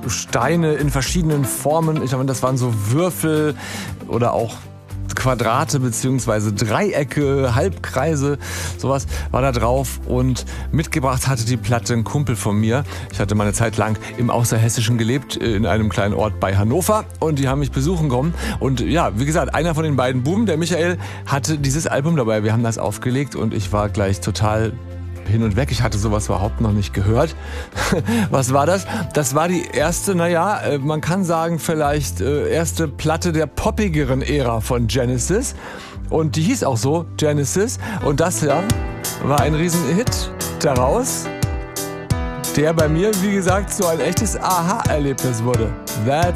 Steine in verschiedenen Formen. Ich glaube, das waren so Würfel oder auch Quadrate bzw. Dreiecke, Halbkreise, sowas war da drauf. Und mitgebracht hatte die Platte ein Kumpel von mir. Ich hatte mal eine Zeit lang im Außerhessischen gelebt, in einem kleinen Ort bei Hannover, und die haben mich besuchen kommen. Und ja, wie gesagt, einer von den beiden Buben, der Michael, hatte dieses Album dabei. Wir haben das aufgelegt und ich war gleich total hin und weg. Ich hatte sowas überhaupt noch nicht gehört. Was war das? Das war die erste, man kann sagen, vielleicht erste Platte der poppigeren Ära von Genesis. Und die hieß auch so, Genesis. Und das ja war ein Riesenhit daraus, der bei mir, wie gesagt, so ein echtes Aha-Erlebnis wurde. That